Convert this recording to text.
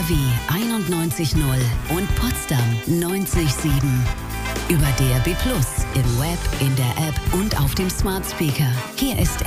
NRW 91.0 und Potsdam 90.7. Über DAB+, im Web, in der App und auf dem Smart Speaker. Hier ist